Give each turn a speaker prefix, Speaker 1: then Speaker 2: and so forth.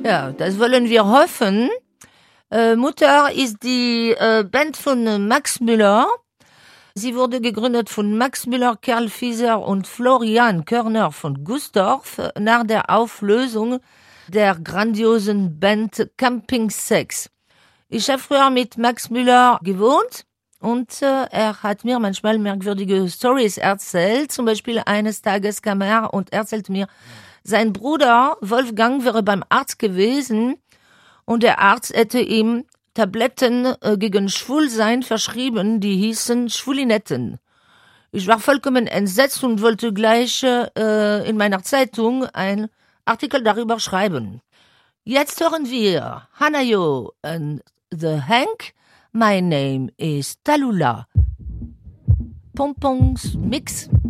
Speaker 1: Ja, das wollen wir hoffen. Mutter ist die Band von Max Müller. Sie wurde gegründet von Max Müller, Karl Fieser und Florian Körner von Gustorf nach der Auflösung der grandiosen Band Camping Sex. Ich habe früher mit Max Müller gewohnt und er hat mir manchmal merkwürdige Stories erzählt. Zum Beispiel eines Tages kam er und erzählte mir, sein Bruder Wolfgang wäre beim Arzt gewesen und der Arzt hätte ihm Tabletten gegen Schwulsein verschrieben, die hießen Schwulinetten. Ich war vollkommen entsetzt und wollte gleich in meiner Zeitung einen Artikel darüber schreiben. Jetzt hören wir Hanayo and the Hank. My name is Tallulah. Pompons Mix.